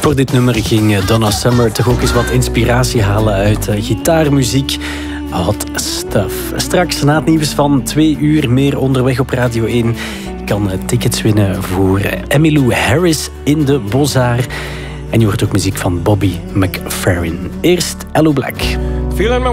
Voor dit nummer ging Donna Summer toch ook eens wat inspiratie halen uit gitaarmuziek. Hot stuff. Straks na het nieuws van 2 uur meer onderweg op Radio 1. Je kan tickets winnen voor Emmylou Harris in de Bozar. En je hoort ook muziek van Bobby McFerrin. Eerst Hello Black.